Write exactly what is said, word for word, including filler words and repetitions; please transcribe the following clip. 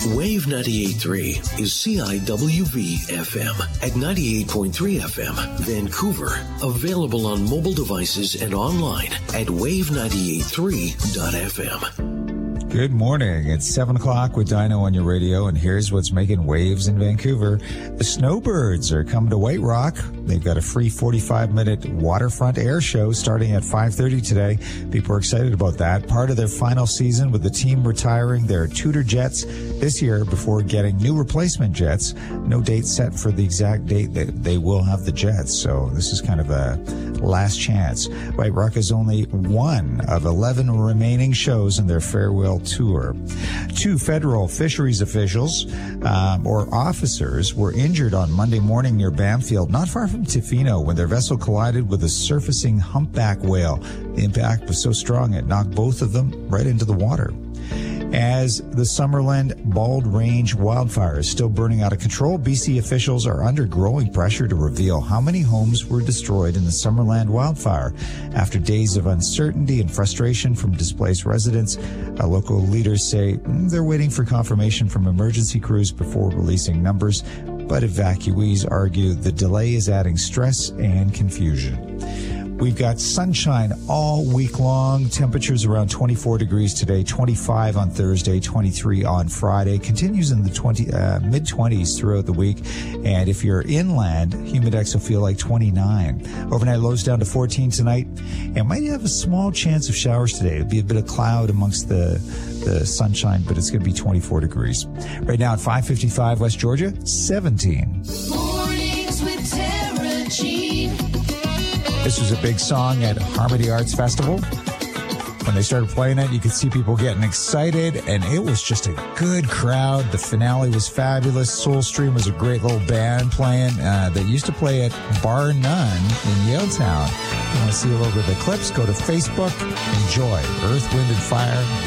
Wave ninety-eight point three is C I W V F M at ninety-eight point three F M, Vancouver. Available on mobile devices and online at wave ninety-eight point three dot f m. Good morning. It's seven o'clock with Dino on your radio, and here's what's making waves in Vancouver. The Snowbirds are coming to White Rock. They've got a free forty-five minute waterfront air show starting at five thirty today. People are excited about that. Part of their final season with the team retiring their Tudor jets this year before getting new replacement jets. No date set for the exact date that they will have the jets, so this is kind of a last chance. White Rock is only one of eleven remaining shows in their farewell tour. Two federal fisheries officials um, or officers were injured on Monday morning near Bamfield, not far from Tofino, when their vessel collided with a surfacing humpback whale. The impact was so strong it knocked both of them right into the water. As the Summerland Bald Range wildfire is still burning out of control, B C officials are under growing pressure to reveal how many homes were destroyed in the Summerland wildfire. After days of uncertainty and frustration from displaced residents, uh, local leaders say mm, they're waiting for confirmation from emergency crews before releasing numbers, but evacuees argue the delay is adding stress and confusion. We've got sunshine all week long. Temperatures around twenty-four degrees today, twenty-five on Thursday, twenty-three on Friday. Continues in the twenty uh, mid-twenties throughout the week. And if you're inland, humidex will feel like twenty-nine. Overnight lows down to fourteen tonight. And might have a small chance of showers today. It'll be a bit of cloud amongst the, the sunshine, but it's going to be twenty-four degrees. Right now at five fifty-five West Georgia, seventeen. Mornings with Tara G. This was a big song at Harmony Arts Festival. When they started playing it, you could see people getting excited, and it was just a good crowd. The finale was fabulous. Soulstream was a great little band playing uh, that used to play at Bar None in Yaletown. If you want to see a little bit of the clips, go to Facebook. Enjoy Earth, Wind, and Fire.